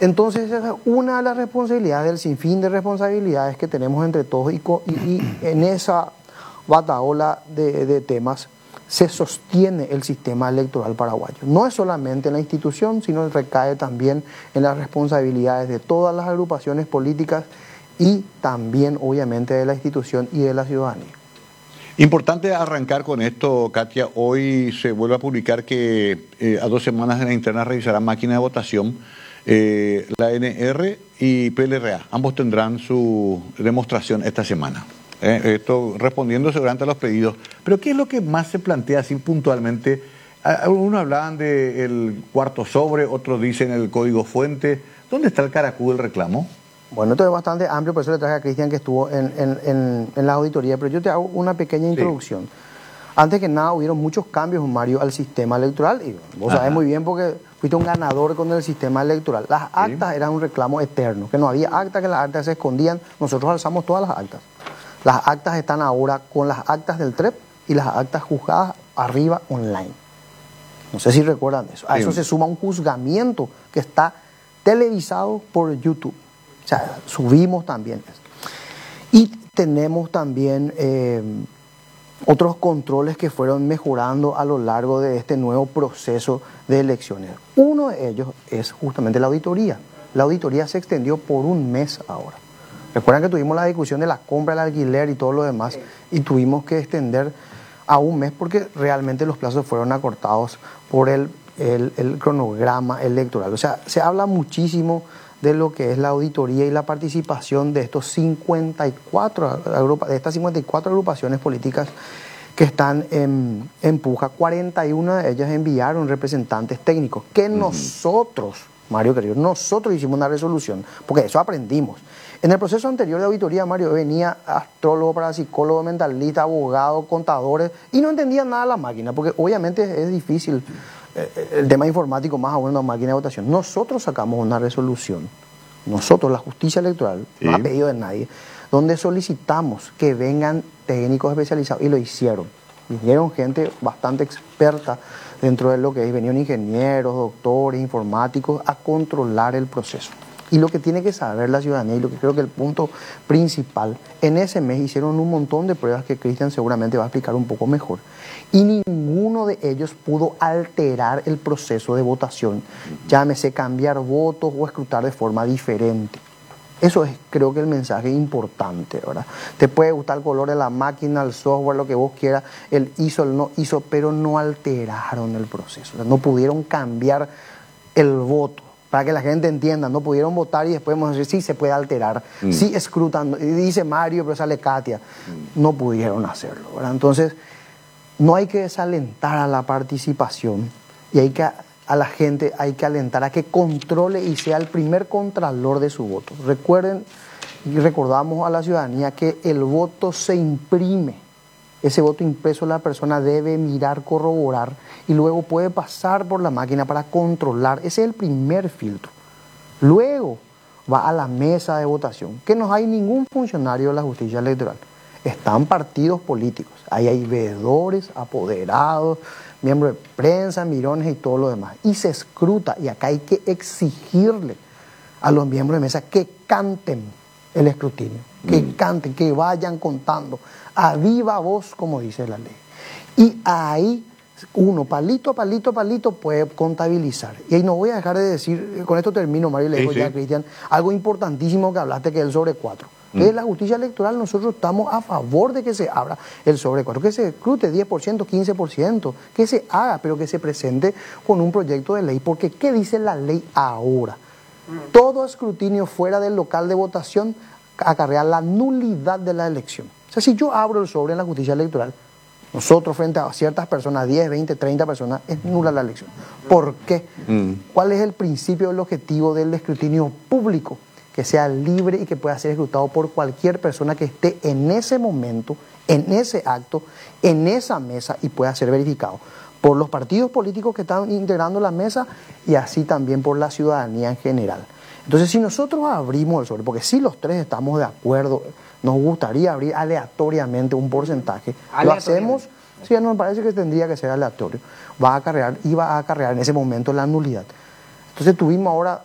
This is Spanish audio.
Entonces, esa es una de las responsabilidades, del sinfín de responsabilidades que tenemos entre todos y en esa batahola de temas se sostiene el sistema electoral paraguayo. No es solamente en la institución, sino recae también en las responsabilidades de todas las agrupaciones políticas y también, obviamente, de la institución y de la ciudadanía. Importante arrancar con esto, Katia. Hoy se vuelve a publicar que a 2 semanas de la interna revisarán máquina de votación. La NR y PLRA, ambos tendrán su demostración esta semana. Esto respondiendo seguramente a los pedidos. Pero ¿qué es lo que más se plantea así puntualmente? Algunos hablaban del cuarto sobre, otros dicen el código fuente. ¿Dónde está el caracú del reclamo? Bueno, esto es bastante amplio, por eso le traje a Cristian que estuvo en la auditoría, pero yo te hago una pequeña introducción. Sí. Antes que nada, hubieron muchos cambios, Mario, al sistema electoral. Y vos sabés muy bien porque fuiste un ganador con el sistema electoral. Las actas eran un reclamo eterno, que no había actas, que las actas se escondían. Nosotros alzamos todas las actas. Las actas están ahora con las actas del TREP y las actas juzgadas arriba online. No sé si recuerdan eso. A eso se suma un juzgamiento que está televisado por YouTube. O sea, subimos también eso. Y tenemos también otros controles que fueron mejorando a lo largo de este nuevo proceso de elecciones. Uno de ellos es justamente la auditoría. La auditoría se extendió por un mes ahora. Recuerdan que tuvimos la discusión de la compra, el alquiler y todo lo demás, y tuvimos que extender a un mes porque realmente los plazos fueron acortados por el cronograma electoral. O sea, se habla muchísimo de lo que es la auditoría y la participación de estas 54 agrupaciones políticas que están en puja. 41 de ellas enviaron representantes técnicos que nosotros, Mario querido, nosotros hicimos una resolución, porque de eso aprendimos. En el proceso anterior de auditoría, Mario, venía astrólogo, parapsicólogo, mentalista, abogado, contadores, y no entendían nada de la máquina, porque obviamente es difícil el tema informático, más aún en una máquina de votación. Nosotros sacamos una resolución, nosotros, la justicia electoral, no ha pedido de nadie, donde solicitamos que vengan técnicos especializados, y lo hicieron. Vinieron gente bastante experta dentro de lo que es, venían ingenieros, doctores, informáticos, a controlar el proceso. Y lo que tiene que saber la ciudadanía, y lo que creo que el punto principal, en ese mes hicieron un montón de pruebas que Cristian seguramente va a explicar un poco mejor. Y ninguno de ellos pudo alterar el proceso de votación, llámese cambiar votos o escrutar de forma diferente. Eso es, creo que el mensaje importante, ¿verdad? Te puede gustar el color de la máquina, el software, lo que vos quieras, el hizo, el no hizo, pero no alteraron el proceso. O sea, no pudieron cambiar el voto. Para que la gente entienda, no pudieron votar y después vamos a decir, sí, se puede alterar, sí, escrutando. Y dice Mario, pero sale Katia. No pudieron hacerlo, ¿verdad? Entonces, no hay que desalentar a la participación y a la gente hay que alentar a que controle y sea el primer contralor de su voto. Recuerden y recordamos a la ciudadanía que el voto se imprime. Ese voto impreso la persona debe mirar, corroborar y luego puede pasar por la máquina para controlar. Ese es el primer filtro. Luego va a la mesa de votación, que no hay ningún funcionario de la justicia electoral. Están partidos políticos. Ahí hay veedores, apoderados, miembros de prensa, mirones y todo lo demás. Y se escruta, y acá hay que exigirle a los miembros de mesa que canten el escrutinio, que canten, que vayan contando a viva voz, como dice la ley. Y ahí uno, palito a palito a palito, puede contabilizar. Y ahí no voy a dejar de decir, con esto termino, Mario, le digo ya a Cristian, algo importantísimo que hablaste, que es el sobre 4. Que es la justicia electoral, nosotros estamos a favor de que se abra el sobre 4, que se escrute 10%, 15%, que se haga, pero que se presente con un proyecto de ley, porque ¿qué dice la ley ahora? Todo escrutinio fuera del local de votación acarrea la nulidad de la elección. O sea, si yo abro el sobre en la justicia electoral, nosotros frente a ciertas personas, 10, 20, 30 personas, es nula la elección. ¿Por qué? ¿Cuál es el principio, el objetivo del escrutinio público? Que sea libre y que pueda ser escrutado por cualquier persona que esté en ese momento, en ese acto, en esa mesa y pueda ser verificado por los partidos políticos que están integrando la mesa y así también por la ciudadanía en general. Entonces, si nosotros abrimos el sobre, porque si los tres estamos de acuerdo, nos gustaría abrir aleatoriamente un porcentaje, lo hacemos, sí, nos parece que tendría que ser aleatorio, va a acarrear en ese momento la nulidad. Entonces tuvimos ahora